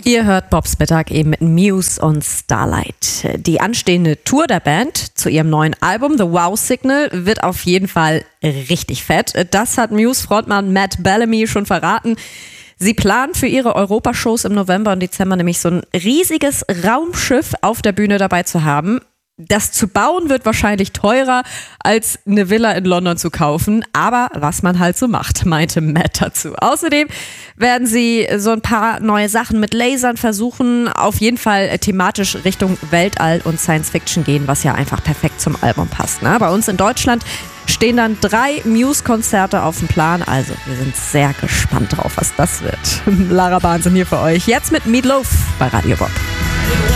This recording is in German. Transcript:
Ihr hört Bobs Mittag eben mit Muse und Starlight. Die anstehende Tour der Band zu ihrem neuen Album The Wow Signal wird auf jeden Fall richtig fett. Das hat Muse-Frontmann Matt Bellamy schon verraten. Sie planen für ihre Europashows im November und Dezember nämlich so ein riesiges Raumschiff auf der Bühne dabei zu haben. Das zu bauen wird wahrscheinlich teurer, als eine Villa in London zu kaufen. Aber was man halt so macht, meinte Matt dazu. Außerdem werden sie so ein paar neue Sachen mit Lasern versuchen. Auf jeden Fall thematisch Richtung Weltall und Science Fiction gehen, was ja einfach perfekt zum Album passt. Ne? Bei uns in Deutschland stehen dann 3 Muse-Konzerte auf dem Plan. Also wir sind sehr gespannt drauf, was das wird. Lara Bahnsinn hier für euch. Jetzt mit Meatloaf bei Radio Bob.